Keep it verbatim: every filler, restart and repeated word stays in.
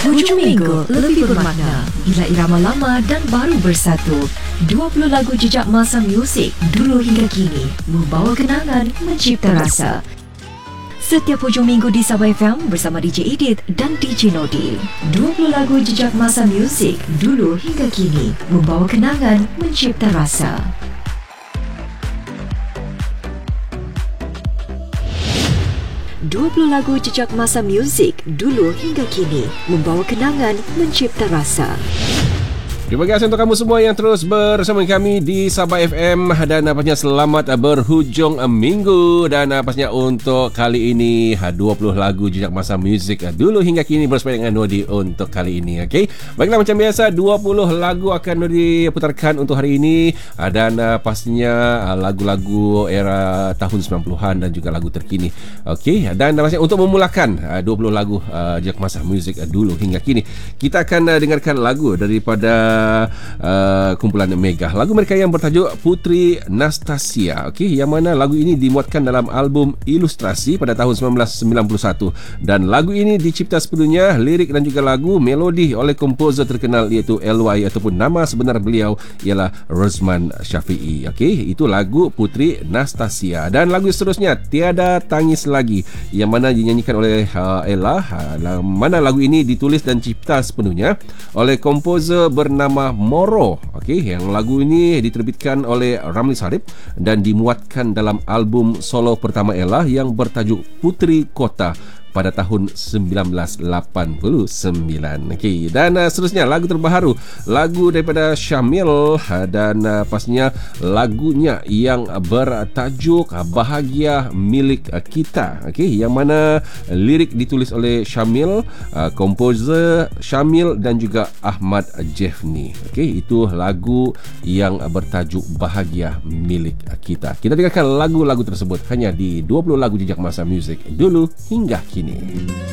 Hujung minggu lebih bermakna bila irama lama dan baru bersatu. dua puluh lagu jejak masa muzik dulu hingga kini membawa kenangan, mencipta rasa. Setiap hujung minggu di Sabah F M bersama D J Edith dan D J Nodi. dua puluh lagu jejak masa muzik dulu hingga kini membawa kenangan, mencipta rasa. dua puluh lagu jejak masa muzik dulu hingga kini membawa kenangan, mencipta rasa. Terima kasih untuk kamu semua yang terus bersama kami di Sabah F M, dan pastinya selamat berhujung minggu. Dan pastinya untuk kali ini dua puluh lagu jejak masa muzik dulu hingga kini bersama dengan Nodi untuk kali ini. Okey, baiklah, macam biasa dua puluh lagu akan Nodi putarkan untuk hari ini, dan pastinya lagu-lagu era tahun sembilan puluhan dan juga lagu terkini. Okey, dan pastinya untuk memulakan dua puluh lagu jejak masa muzik dulu hingga kini, kita akan dengarkan lagu daripada Uh, kumpulan Mega. Lagu mereka yang bertajuk Putri Nastasia. Okey, yang mana lagu ini dimuatkan dalam album Ilustrasi pada tahun sembilan belas sembilan puluh satu, dan lagu ini dicipta sepenuhnya lirik dan juga lagu melodi oleh komposer terkenal iaitu L Y, ataupun nama sebenar beliau ialah Rosman Syafi'i. Okey, itu lagu Putri Nastasia. Dan lagu seterusnya Tiada Tangis Lagi, yang mana dinyanyikan oleh uh, Ella, uh, mana lagu ini ditulis dan cipta sepenuhnya oleh komposer bernama nama Moro. Okey, yang lagu ini diterbitkan oleh Ramli Sarip dan dimuatkan dalam album solo pertama Ella yang bertajuk Putri Kota pada tahun sembilan belas lapan puluh sembilan. Okey, dan uh, seterusnya lagu terbaru, lagu daripada Syamil, uh, dan uh, pastinya lagunya yang bertajuk Bahagia Milik Kita. Okey, yang mana lirik ditulis oleh Syamil, uh, komposer Syamil dan juga Ahmad Jeffni. Okey, itu lagu yang bertajuk Bahagia Milik Kita. Kita dengarkan lagu-lagu tersebut hanya di dua puluh lagu jejak masa muzik dulu hingga kini.